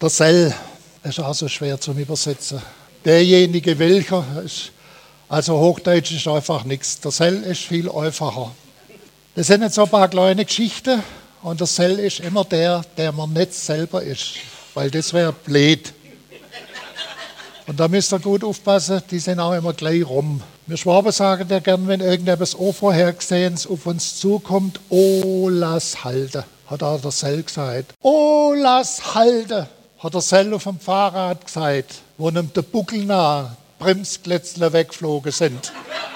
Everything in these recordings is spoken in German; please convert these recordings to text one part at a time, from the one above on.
Der Sell ist auch so schwer zum Übersetzen. Derjenige, welcher ist, also Hochdeutsch ist einfach nichts. Der Sell ist viel einfacher. Das sind jetzt so ein paar kleine Geschichten und der Sell ist immer der man nicht selber ist, weil das wäre blöd. Und da müsst ihr gut aufpassen, die sind auch immer gleich rum. Wir Schwaben sagen ja gern, wenn irgendetwas Unvorhergesehenes auf uns zukommt, oh, lass halten, hat auch der Sell gesagt. Oh, lass halten, hat der Sell auf dem Fahrrad gesagt, wo ihm der Buckel nah Bremsklätzle weggeflogen sind.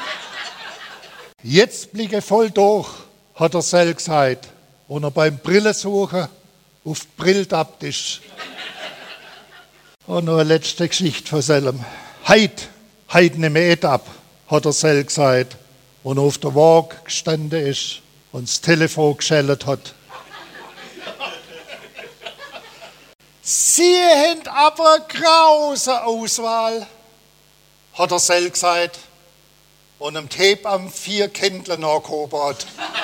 Jetzt blicke voll durch, hat der Sell gesagt, wo er beim Brillensuchen auf die Brille tappt ist. Und noch eine letzte Geschichte von Sellem. Heit nehme ich ab, hat der Sell gesagt, wo er auf der Waage gestanden ist und das Telefon geschellt hat. Sie haben aber eine grause Auswahl, hat der Sell gesagt, und am Tape am 4 Kindle nachgehoben hat.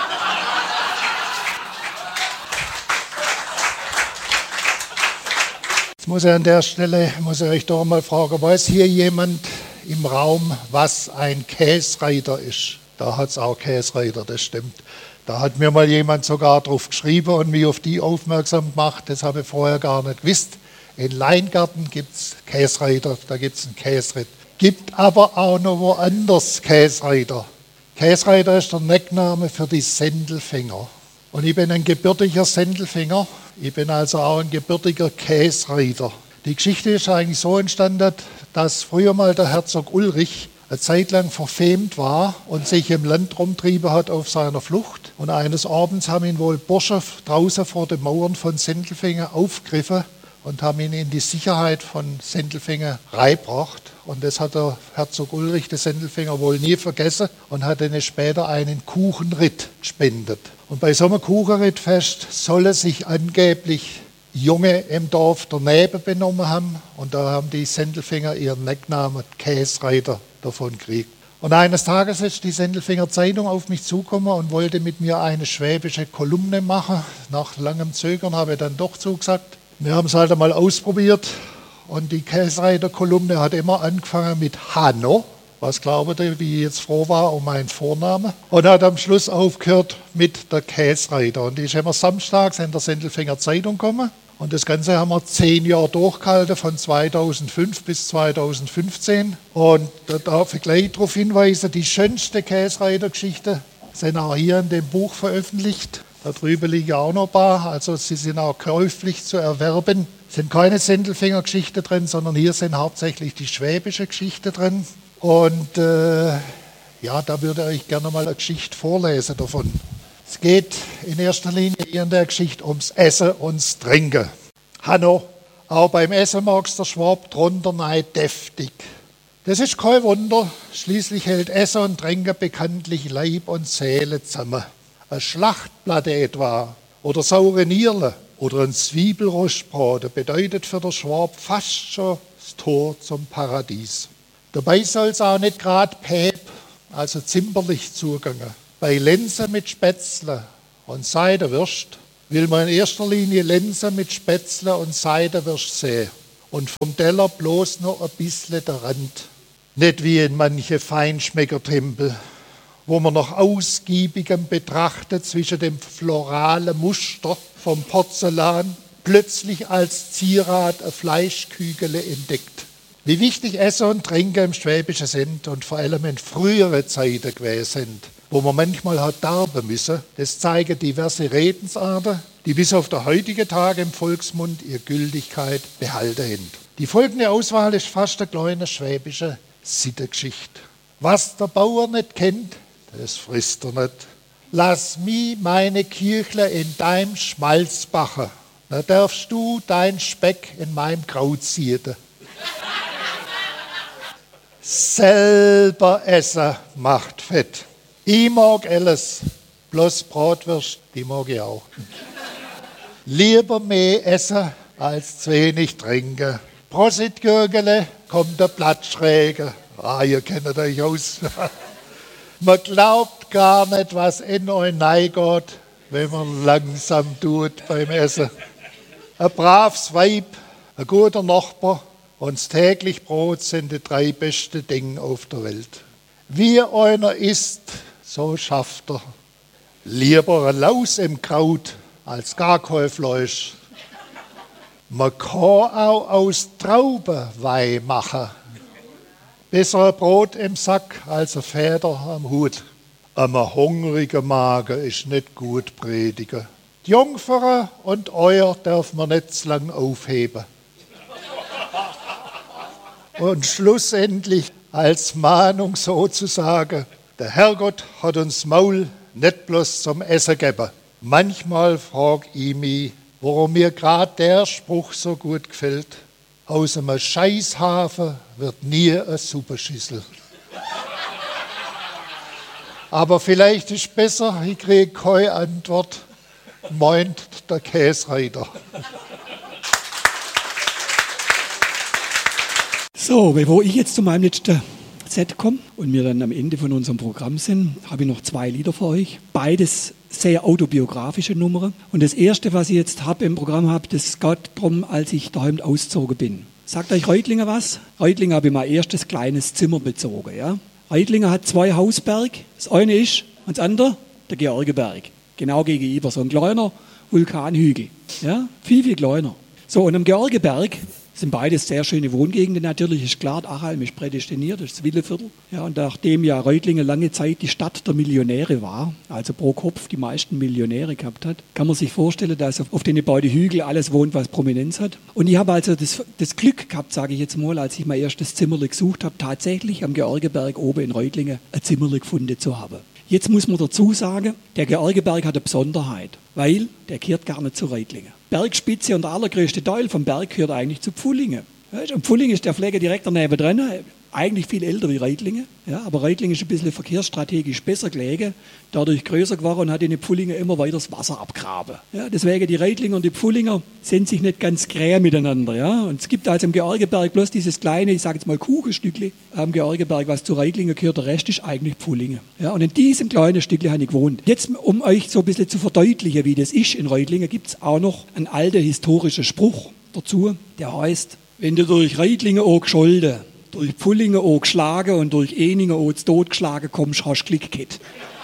Jetzt muss ich an der Stelle euch doch mal fragen, weiß hier jemand im Raum, was ein Käsreiter ist? Da hat es auch Käsreiter, das stimmt. Da hat mir mal jemand sogar drauf geschrieben und mich auf die aufmerksam gemacht, das habe ich vorher gar nicht gewusst. In Leingarten gibt es Käsreiter, da gibt es einen Käsritt. Gibt aber auch noch woanders Käsreiter. Käsreiter ist der Neckname für die Sendelfinger. Und ich bin ein gebürtiger Sendelfinger. Ich bin also auch ein gebürtiger Käsreiter. Die Geschichte ist eigentlich so entstanden, dass früher mal der Herzog Ulrich eine Zeit lang verfemt war und sich im Land rumtrieben hat auf seiner Flucht. Und eines Abends haben ihn wohl Bursche draußen vor den Mauern von Sendelfingen aufgegriffen und haben ihn in die Sicherheit von Sendelfingen reingebracht. Und das hat der Herzog Ulrich de Sendelfinger wohl nie vergessen und hat ihnen später einen Kuchenritt gespendet. Und bei so einem Kuchenrittfest sollen sich angeblich Junge im Dorf daneben benommen haben. Und da haben die Sendelfinger ihren Necknamen Käsreiter davon gekriegt. Und eines Tages ist die Sendelfinger Zeitung auf mich zugekommen und wollte mit mir eine schwäbische Kolumne machen. Nach langem Zögern habe ich dann doch zugesagt. Wir haben es halt einmal ausprobiert und die Käsreiter-Kolumne hat immer angefangen mit Hanno. Was glaubt ihr, wie ich jetzt froh war um meinen Vornamen? Und hat am Schluss aufgehört mit der Käsreiter. Und die ist immer samstags in der Sendelfinger Zeitung gekommen. Und das Ganze haben wir 10 Jahre durchgehalten, von 2005 bis 2015. Und da darf ich gleich darauf hinweisen, die schönste Käsreiter-Geschichte sind auch hier in dem Buch veröffentlicht. Da drüben liegen auch noch ein paar, also sie sind auch käuflich zu erwerben. Es sind keine Sendelfinger-Geschichten drin, sondern hier sind hauptsächlich die schwäbische Geschichte drin. Und ja, da würde ich gerne mal eine Geschichte vorlesen davon. Es geht in erster Linie hier in der Geschichte ums Essen und das Trinken. Hanno, auch beim Essen magst der Schwab drunter nein deftig. Das ist kein Wunder, schließlich hält Essen und Trinken bekanntlich Leib und Seele zusammen. Eine Schlachtplatte etwa oder saure Nierle oder ein Zwiebelrostbraten bedeutet für den Schwab fast schon das Tor zum Paradies. Dabei soll es auch nicht gerade päp, also zimperlich zugehen. Bei Lensen mit Spätzle und Seidewürst will man in erster Linie Lensen mit Spätzle und Seidewürst sehen. Und vom Teller bloß noch ein bisschen der Rand. Nicht wie in manche Feinschmeckertempel, wo man nach ausgiebigem Betrachten zwischen dem floralen Muster vom Porzellan plötzlich als Zierat ein Fleischkügele entdeckt. Wie wichtig Essen und Trinken im Schwäbischen sind und vor allem in früheren Zeiten gewesen sind, wo man manchmal hat darben müssen, das zeigen diverse Redensarten, die bis auf den heutigen Tag im Volksmund ihre Gültigkeit behalten haben. Die folgende Auswahl ist fast eine kleine schwäbische Sittengeschichte. Was der Bauer nicht kennt, das frisst er nicht. Lass mich meine Kirchle in deinem Schmalz backen, dann darfst du dein Speck in meinem Kraut ziehen. Selber essen macht fett. Ich mag alles, bloß Bratwurst, die mag ich auch. Lieber mehr essen als zu wenig trinken. Prosit, Gürgele, kommt der Blattschräge. Ah, ihr kennt euch aus. Man glaubt gar nicht, was in euch reingeht, wenn man langsam tut beim Essen. Ein braves Weib, ein guter Nachbar und das täglich Brot sind die 3 besten Dinge auf der Welt. Wie einer isst, so schafft er. Lieber ein Laus im Kraut als gar kein Fleisch. Man kann auch aus Trauben Wein machen. Besser ein Brot im Sack als ein Feder am Hut. Einem hungrigen Magen ist nicht gut predigen. Die Jungfern und euer darf man nicht zu lang aufheben. Und schlussendlich als Mahnung sozusagen, der Herrgott hat uns Maul nicht bloß zum Essen gegeben. Manchmal frag ich mich, warum mir gerade der Spruch so gut gefällt. Aus einem Scheißhafen wird nie eine Suppenschüssel. Aber vielleicht ist besser, ich kriege keine Antwort, meint der Käsreiter. So, bevor ich jetzt zu meinem letzten Set komme und wir dann am Ende von unserem Programm sind, habe ich noch 2 Lieder für euch. Beides sehr autobiografische Nummern. Und das erste, was ich jetzt im Programm habe, das geht darum, als ich daheim ausgezogen bin. Sagt euch Reutlingen was? Reutlingen habe ich mein erstes kleines Zimmer bezogen. Ja? Reutlingen hat 2 Hausberge. Das eine ist, und das andere, der Georgeberg. Genau gegenüber, so ein kleiner Vulkanhügel. Ja? Viel kleiner. So, und am Georgeberg sind beides sehr schöne Wohngegenden. Natürlich ist klar, Achalm ist prädestiniert, das ist das Willeviertel. Ja, und nachdem ja Reutlingen lange Zeit die Stadt der Millionäre war, also pro Kopf die meisten Millionäre gehabt hat, kann man sich vorstellen, dass auf den beiden Hügeln alles wohnt, was Prominenz hat. Und ich habe also das Glück gehabt, sage ich jetzt mal, als ich mein erstes Zimmerli gesucht habe, tatsächlich am Georgeberg oben in Reutlingen ein Zimmerli gefunden zu haben. Jetzt muss man dazu sagen, der Georgeberg hat eine Besonderheit, weil der gehört gar nicht zu Reutlingen. Bergspitze und der allergrößte Teil vom Berg gehört eigentlich zu Pfullingen. Und Pfullingen ist der Flecken direkt daneben dran, eigentlich viel älter wie Reutlingen. Ja, aber Reutlingen ist ein bisschen verkehrsstrategisch besser gelegen, dadurch größer geworden und hat in den Pfullingen immer weiter das Wasser abgraben. Ja, deswegen die Reutlinger und die Pfullinger sind sich nicht ganz gräh miteinander. Ja. Und es gibt also im Georgeberg bloß dieses kleine, ich sage jetzt mal Kuchenstückli am Georgeberg, was zu Reutlingen gehört, der Rest ist eigentlich Pfullingen. Ja, und in diesem kleinen Stückli habe ich gewohnt. Jetzt, um euch so ein bisschen zu verdeutlichen, wie das ist in Reutlingen, gibt es auch noch einen alten historischen Spruch dazu, der heißt, wenn du durch Reutlingen auch gescholden, durch Pfullingen auch geschlagen und durch Eningen auch zu Tod geschlagen kommst, hast du Glück gehabt.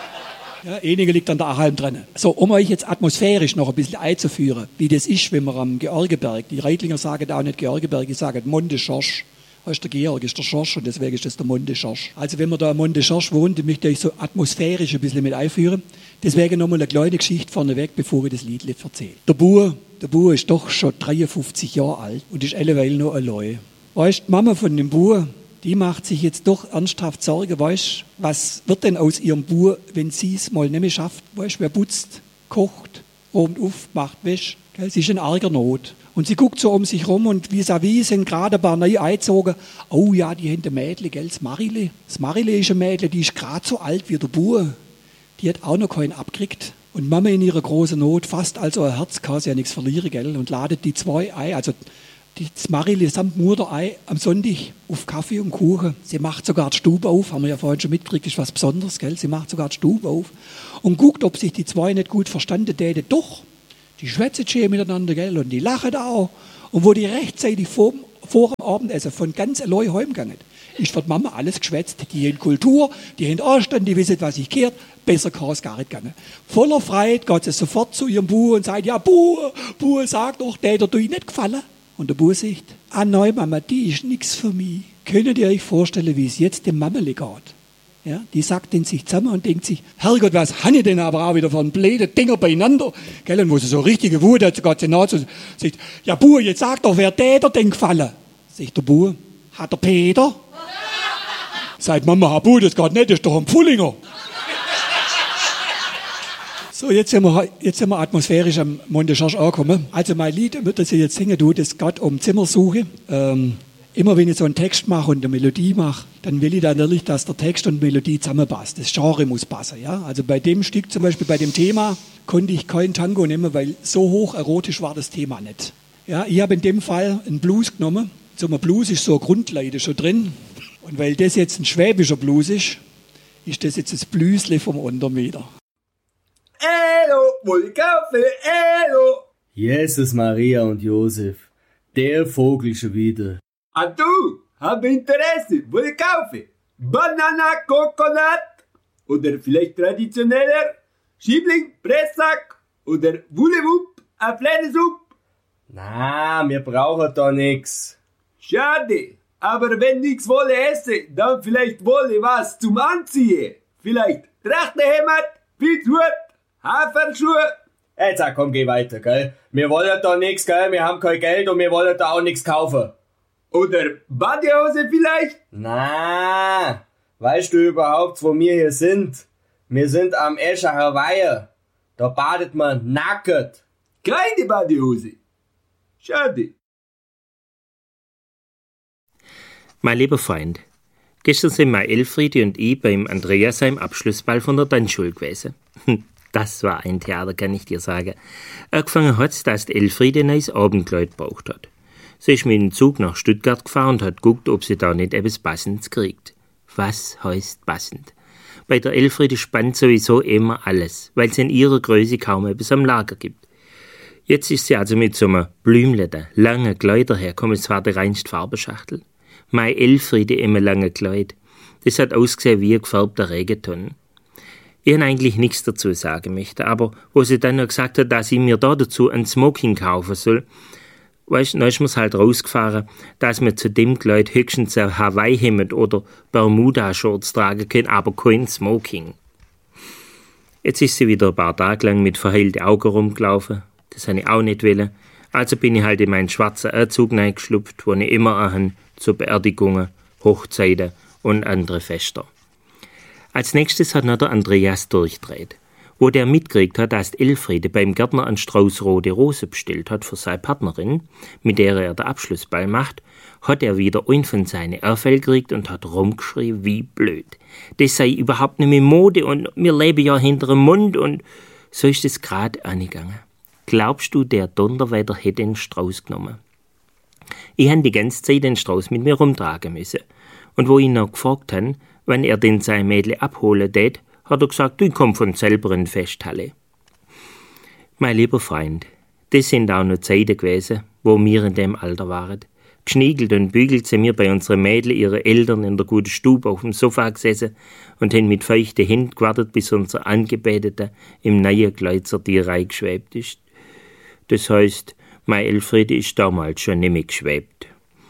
Ja, Eningen liegt an der Achalm dran. So, um euch jetzt atmosphärisch noch ein bisschen einzuführen, wie das ist, wenn man am Georgeberg, die Reutlinger sagen auch nicht Georgeberg, die sagen Monte Schorsch. Das ist der Georg, ist der Schorsch und deswegen ist das der Monte Schorsch. Also wenn man da am Monte Schorsch wohnt, dann möchte ich so atmosphärisch ein bisschen mit einführen. Deswegen nochmal eine kleine Geschichte vorneweg, bevor ich das Lied erzähle. Der Bub ist doch schon 53 Jahre alt und ist alleweil noch allein. Weißt, die Mama von dem Bub, die macht sich jetzt doch ernsthaft Sorgen, weißt, was wird denn aus ihrem Bub, wenn sie es mal nicht mehr schafft? Weißt, wer putzt, kocht, räumt auf, macht Wäsche. Sie ist in arger Not. Und sie guckt so um sich rum und vis-à-vis sind gerade ein paar neu eingezogen. Oh ja, die haben ein Mädchen, gell, das Marile. Das Marile ist ein Mädchen, die ist gerade so alt wie der Bub. Die hat auch noch keinen abgekriegt. Und Mama in ihrer großen Not fasst also ein Herz, kann sie ja nichts verlieren, gell, und ladet die 2 ein, also das Marile samt Mutter ein am Sonntag auf Kaffee und Kuchen. Sie macht sogar die Stube auf, haben wir ja vorhin schon mitgekriegt, ist was Besonderes, gell? Sie macht sogar die Stube auf und guckt, ob sich die 2 nicht gut verstanden täten. Doch, die schwätzen schön miteinander, gell? Und die lachen auch. Und wo die rechtzeitig vor dem Abendessen von ganz allein heimgegangen ist für die Mama alles geschwätzt. Die haben Kultur, die haben Anstand, die wissen, was sich gehört. Besser kann es gar nicht gehen. Voller Freude geht sie sofort zu ihrem Bub und sagt, ja, Bub, sag doch, der hat euch nicht gefallen. Und der Bub sagt, nein, Mama, die ist nichts für mich. Könnt ihr euch vorstellen, wie es jetzt dem Mameli geht? Ja, die sagt in sich zusammen und denkt sich, Herrgott, was habe ich denn aber auch wieder für ein blöde Dinger beieinander? Gell, und wo sie so richtige Wut hat, geht sie nach und sagt, ja, Bub, jetzt sag doch, wer der denn gefallen? Sagt der Bub, hat der Peter? Sagt Mama, Bub, das geht nicht, das ist doch ein Pfullinger. So, jetzt sind wir atmosphärisch am Monte Schorsch angekommen. Also mein Lied, das ich jetzt singen tue, das geht um Zimmersuche. Immer wenn ich so einen Text mache und eine Melodie mache, dann will ich da natürlich, dass der Text und Melodie zusammenpasst. Das Genre muss passen. Ja? Also bei dem Stück, zum Beispiel bei dem Thema, konnte ich kein Tango nehmen, weil so hoch erotisch war das Thema nicht. Ja, ich habe in dem Fall einen Blues genommen. So ein Blues ist so eine Grundleide schon drin. Und weil das jetzt ein schwäbischer Blues ist das jetzt das Blüsle vom Untermeter. Elo, Kaffee, elo. Jesus, Maria und Josef, Der Vogel schon wieder. Ah du, hab Interesse, wolle kaufen. Banana, Coconut oder vielleicht traditioneller Schiebling, Pressack oder Wullewupp, ein Fleischsupp. Na, wir brauchen da nix. Schade, aber wenn nix wolle esse, dann vielleicht wolle was zum Anziehen. Vielleicht Trachtenhemd, Filzhut, Haferschuhe. Jetzt komm, geh weiter, gell? Wir wollen da nix, gell? Wir haben kein Geld und wir wollen da auch nix kaufen. Oder Badehose vielleicht? Na, weißt du überhaupt, wo wir hier sind? Wir sind am Eschacher Weiher. Da badet man nackt. Keine Badehose. Schade. Mein lieber Freund, gestern sind mein Elfriede und ich beim Andreas im Abschlussball von der Tanzschule gewesen. Das war ein Theater, kann ich dir sagen. Angefangen hat's, dass die Elfriede ein neues Abendkleid gebraucht hat. Sie ist mit dem Zug nach Stuttgart gefahren und hat geguckt, ob sie da nicht etwas Passendes kriegt. Was heißt passend? Bei der Elfriede spannt sowieso immer alles, weil es in ihrer Größe kaum etwas am Lager gibt. Jetzt ist sie also mit so einem blümleten, langen Kleid hergekommen, es war der reinste Farbenschachtel. Meine Elfriede im langen Kleid. Das hat ausgesehen wie ein gefärbter Regenton. Ich habe eigentlich nichts dazu sagen möchte, aber wo sie dann noch gesagt hat, dass ich mir da dazu ein Smoking kaufen soll, weißt, dann ist mir's halt rausgefahren, dass wir zu dem Kleid höchstens ein Hawaii-Hemd oder Bermuda-Shorts tragen können, aber kein Smoking. Jetzt ist sie wieder ein paar Tage lang mit verheilten Augen rumgelaufen. Das habe ich auch nicht wollen. Also bin ich halt in meinen schwarzen Anzug reingeschlupft, den ich immer anhabe, zu Beerdigungen, Hochzeiten und andere Feste. Als nächstes hat noch der Andreas durchdreht. Wo der mitgekriegt hat, dass die Elfriede beim Gärtner einen Strauß rote Rose bestellt hat für seine Partnerin, mit der er den Abschlussball macht, hat er wieder einen von seinen Ärfeln gekriegt und hat rumgeschrien wie blöd. Das sei überhaupt nicht mehr Mode und wir leben ja hinter dem Mund und so ist es gerade angegangen. Glaubst du, der Donnerwetter hätte den Strauß genommen? Ich habe die ganze Zeit den Strauß mit mir rumtragen müssen. Und wo ich ihn noch gefragt habe, wenn er den sein Mädel abholen tät, hat er gesagt, ich komm von selber in die Festhalle. Mein lieber Freund, das sind auch noch Zeiten gewesen, wo wir in dem Alter waren. Geschniegelt und bügelt sind wir bei unseren Mädel ihre Eltern in der guten Stube auf dem Sofa gesessen und haben mit feuchten Händen gewartet, bis unser Angebetete im neuen Kleid zur Tierei geschwebt ist. Das heisst, meine Elfriede ist damals schon nicht mehr geschwebt.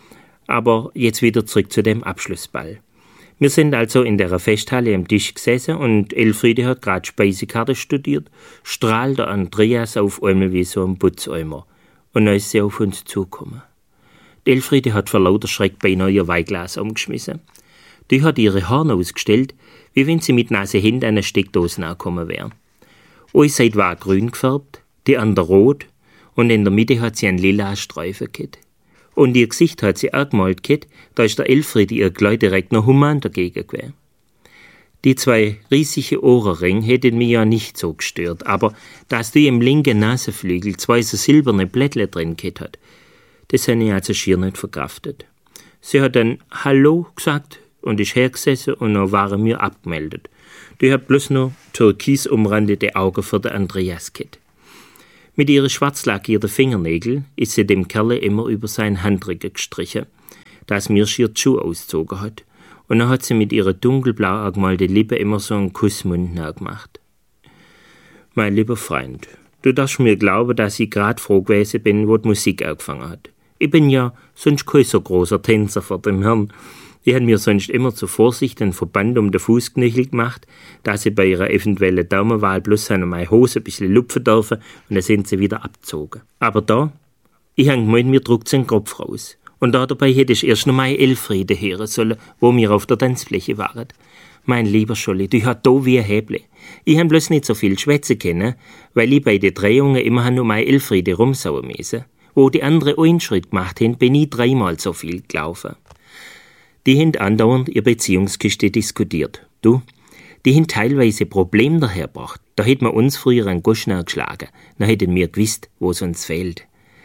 Aber jetzt wieder zurück zu dem Abschlussball. Wir sind also in der Festhalle am Tisch gesessen und Elfriede hat gerade Speisekarte studiert, strahlt der Andreas auf einmal wie so ein Putzeimer. Und dann ist sie auf uns zugekommen. Die Elfriede hat vor lauter Schreck beinahe ihr Weinglas umgeschmissen. Die hat ihre Haare ausgestellt, wie wenn sie mit nassen Händen an eine Steckdose angekommen wäre. Eine Seite war grün gefärbt, die andere rot und in der Mitte hat sie einen lila Streifen gehabt. Und ihr Gesicht hat sie auch gemalt gehabt, da ist der Elfriede ihr Kleid direkt noch human dagegen gewesen. Die 2 riesige Ohrenringe hätten mich ja nicht so gestört, aber dass die im linken Nasenflügel 2 so silberne Blättle drin gehabt hat, das habe ich also schier nicht verkraftet. Sie hat dann Hallo gesagt und ist hergesessen und dann waren wir abgemeldet. Die hat bloß noch türkis umrandete Augen für den Andreas gehabt. Mit ihren schwarz lackierten Fingernägeln ist sie dem Kerl immer über seinen Handrücken gestrichen, dass mir schier die Schuhe ausgezogen hat. Und dann hat sie mit ihren dunkelblau angemalten Lippen immer so einen Kussmund nachgemacht. Mein lieber Freund, du darfst mir glauben, dass ich grad froh gewesen bin, wo die Musik angefangen hat. Ich bin ja sonst kein so großer Tänzer vor dem Herrn. Die haben mir sonst immer zur Vorsicht einen Verband um den Fußknöchel gemacht, dass sie bei ihrer eventuellen Daumenwahl bloß an meine Hose ein bisschen lupfen dürfen und dann sind sie wieder abgezogen. Aber da, ich habe gemeint, mir druckt den Kopf raus. Und dabei hätte ich erst noch meine Elfriede hören sollen, wo wir auf der Tanzfläche waren. Mein lieber Scholli, du hast da wie ein Häble. Ich habe bloß nicht so viel schwätzen können, weil ich bei den Drehungen immer nur meine Elfriede rumsauen müssen. Wo die anderen einen Schritt gemacht haben, bin ich 3-mal so viel gelaufen. Die haben andauernd ihre Beziehungskiste diskutiert. Du, die haben teilweise Probleme dahergebracht. Da hätten wir uns früher einen Goschner geschlagen. Dann hätten wir gewusst, wo es uns fehlt.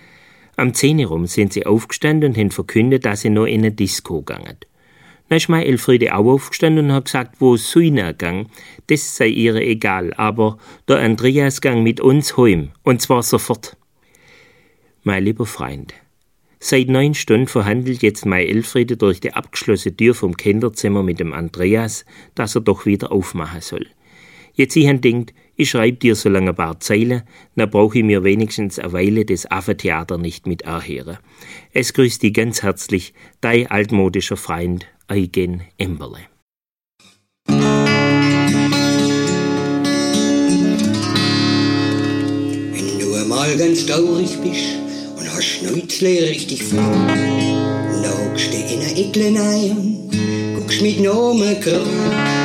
Am 10 rum sind sie aufgestanden und haben verkündet, dass sie noch in eine Disco gegangen. Dann ist meine Elfriede auch aufgestanden und hat gesagt, wo es gegangen. Das sei ihr egal, aber der Andreas gang mit uns heim. Und zwar sofort. Mein lieber Freund, Seit 9 Stunden verhandelt jetzt mein Elfriede durch die abgeschlossene Tür vom Kinderzimmer mit dem Andreas, dass er doch wieder aufmachen soll. Jetzt ich denkt, ich schreibe dir so lange ein paar Zeilen, dann brauche ich mir wenigstens eine Weile das Affentheater nicht mit erhören. Es grüßt dich ganz herzlich, dein altmodischer Freund Eugen Emberle. Wenn du einmal ganz traurig bist und hast Schnäuzle richtig voll, dann hockst du in einer Ecke rein und guckst mit Namen grau.